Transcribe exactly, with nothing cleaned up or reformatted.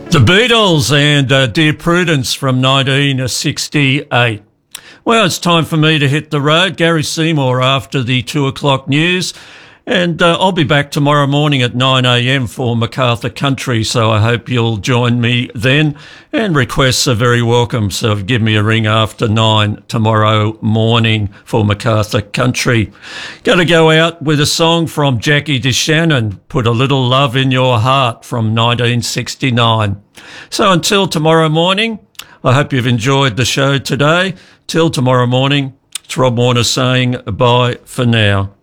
The Beatles and uh, Dear Prudence from nineteen sixty-eight. Well, it's time for me to hit the road. Gary Seymour after the two o'clock news. And uh, I'll be back tomorrow morning at nine a.m. for MacArthur Country, so I hope you'll join me then. And requests are very welcome, so give me a ring after nine tomorrow morning for MacArthur Country. Got to go out with a song from Jackie DeShannon, Put a Little Love in Your Heart from nineteen sixty-nine. So until tomorrow morning, I hope you've enjoyed the show today. Till tomorrow morning, it's Rob Warner saying bye for now.